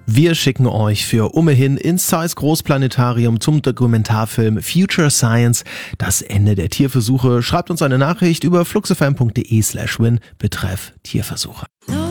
Wir schicken euch für Ummehin ins Zeiss Großplanetarium zum Dokumentarfilm Future Science, das Ende der Tierversuche. Schreibt uns eine Nachricht über fluxfm.de/win betreff Tierversuche.